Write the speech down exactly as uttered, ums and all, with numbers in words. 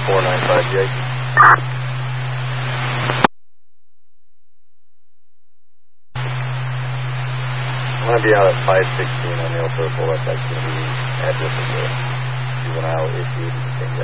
four nine five Jake. I'm going to be out at five sixteen on the Purple. That's going to be address of the juvenile issue.